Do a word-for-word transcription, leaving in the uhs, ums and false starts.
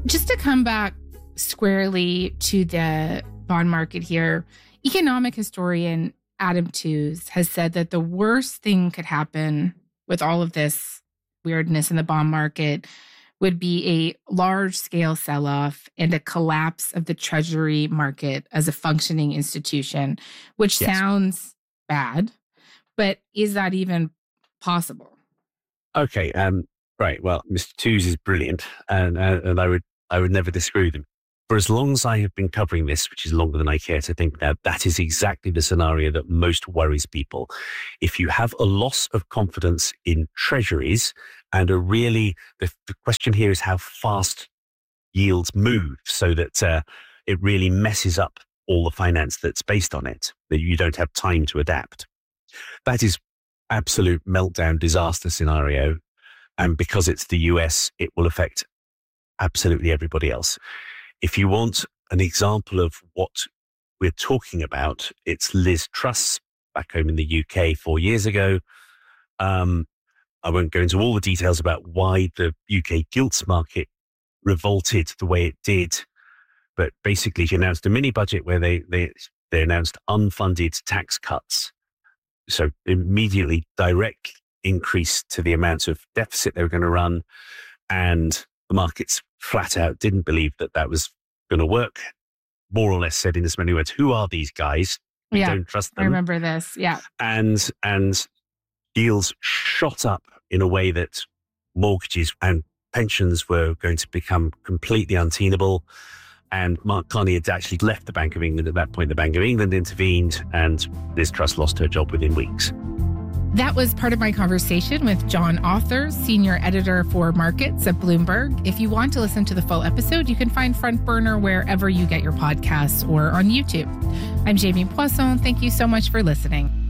Just to come back squarely to the bond market here, economic historian Adam Tooze has said that the worst thing could happen with all of this weirdness in the bond market would be a large-scale sell-off and a collapse of the Treasury market as a functioning institution, which yes. sounds bad, but is that even possible? Okay, um, right. Well, Mister Tooze is brilliant, and uh, and I would I would never disagree with him. For as long as I have been covering this, which is longer than I care to think now, that is exactly the scenario that most worries people. If you have a loss of confidence in treasuries and a really, the, the question here is how fast yields move so that uh, it really messes up all the finance that's based on it, that you don't have time to adapt. That is absolute meltdown disaster scenario. And because it's the U S, it will affect absolutely everybody else. If you want an example of what we're talking about, it's Liz Truss back home in the U K four years ago. Um, I won't go into all the details about why the U K gilts market revolted the way it did, but basically she announced a mini budget where they they they announced unfunded tax cuts. So immediately direct increase to the amount of deficit they were going to run, and the markets flat out didn't believe that that was going to work. More or less said in as many words, who are these guys? We yeah, don't trust them. I remember this. Yeah. And, and yields shot up in a way that mortgages and pensions were going to become completely untenable. And Mark Carney had actually left the Bank of England at that point. The Bank of England intervened and Liz Truss lost her job within weeks. That was part of my conversation with John Author, Senior Editor for Markets at Bloomberg. If you want to listen to the full episode, you can find Front Burner wherever you get your podcasts or on YouTube. I'm Jamie Poisson. Thank you so much for listening.